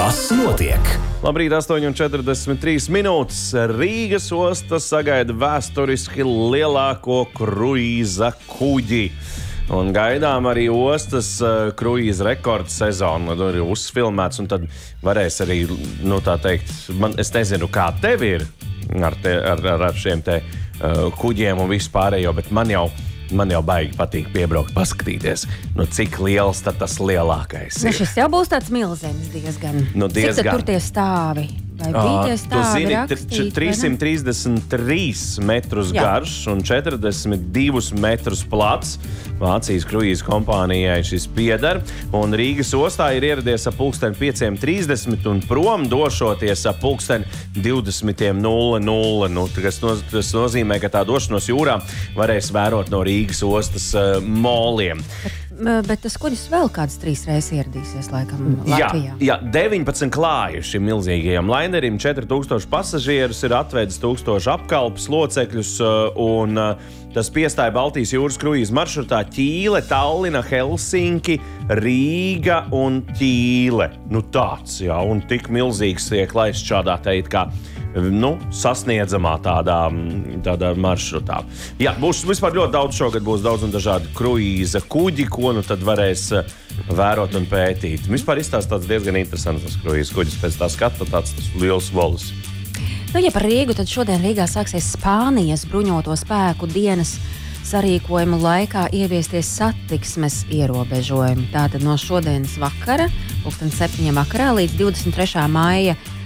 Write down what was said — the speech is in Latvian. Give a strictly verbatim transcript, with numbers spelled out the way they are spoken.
Kas notiek? Labrīt, astoņi un četrdesmit trīs minūtes. Rīgas osta sagaida vēsturiski lielāko kruīza kuģi. Un gaidām arī ostas uh, kruīza rekords sezonu. Tur ir uzfilmēts, un tad varēs arī, nu tā teikt, man, es nezinu, kā tev ir ar, te, ar, ar, ar šiem te uh, kuģiem un vispārējo, bet man jau Man jau baigi patīk piebraukt, paskatīties, nu cik liels tad tas lielākais ir. Nu, šis jau būs tāds milzenis diezgan. Nu, diezgan. Cik tad tur tie stāvi? Vai bija tie stāvi rakstīti? trīssimt trīsdesmit trīs metrus Jā. garš un četrdesmit divus metrus plats. Vācijas kruīza kompānijai šis pieder. Un Rīgas ostā ir ieradies ap pulksteni pieciem trīsdesmit un prom došoties ap pulksteni divdesmit nulle nulle. Nu, tas, no, tas nozīmē, ka tā došanos jūrā varēs vērot no Rīgas ostas uh, moliem. Bet, bet tas kuģis vēl kāds trīs reizes ieradīsies, laikam, Latvijā. Jā, jā, deviņpadsmit klāji šim milzīgajam lainerim, četri tūkstoši pasažierus, ir atvedis tūkstoši apkalpes locekļus, un tas piestāja Baltijas jūras kruīza maršrutā Ķīle, Tallina, Helsinki, Rīga un Ķīle. Nu tāds, jā, un tik milzīgs tiek laists šādā teikt kā nu, sasniedzamā tādā, tādā maršrutā. Jā, būs vispār ļoti daudz šogad, būs daudz un dažādi kruīza kuģi, ko nu tad varēs vērot un pētīt. Vispār izstāst tāds diezgan interesants tas kruīza kuģis pēc tā skata, tāds tas liels volis. Nu, ja par Rīgu, tad šodien Rīgā sāksies Spānijas bruņoto spēku dienas sarīkojumu laikā ieviesties satiksmes ierobežojumi. Tātad no šodienas vakara, pulksten septiņiem vakarā līdz divdesmit trešā maija